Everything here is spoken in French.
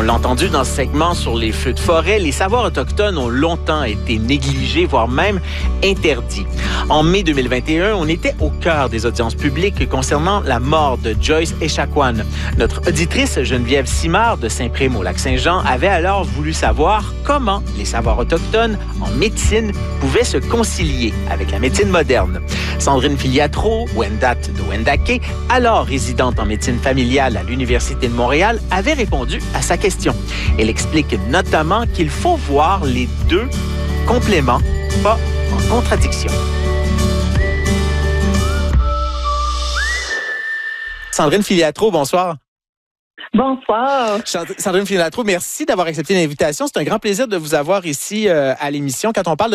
l'a entendu dans ce segment sur les feux de forêt, les savoirs autochtones ont longtemps été négligés, voire même interdits. En mai 2021, on était au cœur des audiences publiques concernant la mort de Joyce Echaquan. Notre auditrice Geneviève Simard de Saint-Prime au Lac-Saint-Jean avait alors voulu savoir comment les savoirs autochtones en médecine pouvaient se concilier avec la médecine moderne. Sandrine Filiatro, Wendat de Wendake, alors résidente en médecine familiale à l'Université de Montréal, avait répondu à sa question. Elle explique notamment qu'il faut voir les deux compléments, pas en contradiction. Sandrine Filiatro, bonsoir. Bonsoir. Sandrine Filiatro, merci d'avoir accepté l'invitation. C'est un grand plaisir de vous avoir ici à l'émission. Quand on parle